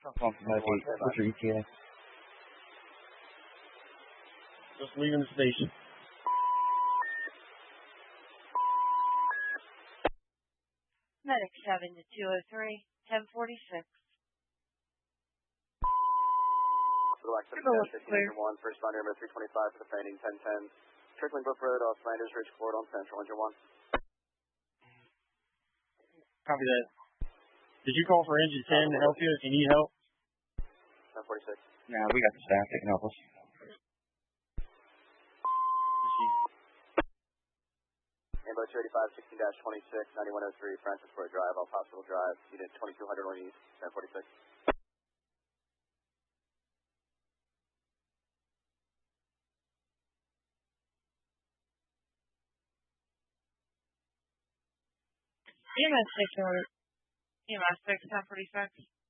What's your ETA? Just leaving the station. Medic 7 to 203, 1046. Engine 1, first responder number 325 for the finding 1010. Trickling Brook Road off Flanders Ridge Court on Central, Engine 1. Copy that. Did you call for Engine 10 to help you if you need help? 1046. Nah, we got the staff that can help us. Ambo 285, 16-26, 9103, Francisburg Drive, off Hospital Drive, unit 2200 on East, 1046. EMS 6, 1046.